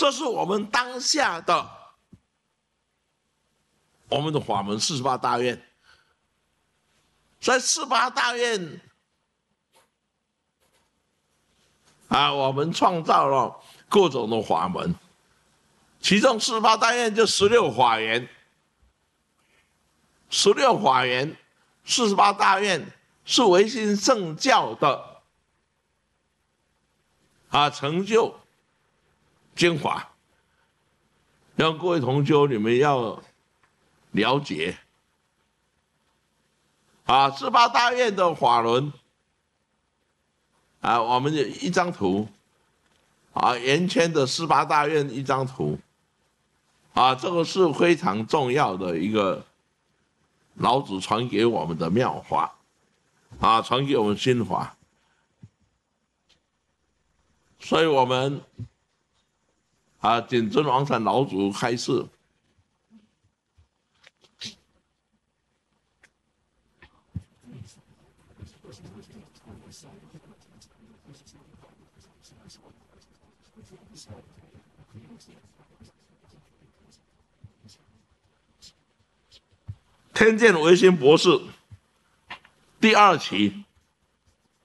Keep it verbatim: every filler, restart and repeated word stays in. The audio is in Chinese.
这是我们当下的我们的法门四十八大愿。在四十八大愿啊，我们创造了各种的法门，其中四十八大愿就十六法缘，十六法缘，四十八大愿是唯心圣教的啊成就精华，让各位同修你们要了解啊，四十八大愿的法轮啊，我们有一张图啊，圆圈的四十八大愿一张图啊，这个是非常重要的一个老子传给我们的妙法啊，传给我们心法，所以我们啊，谨遵王禅老祖开示。天剑维新博士第二期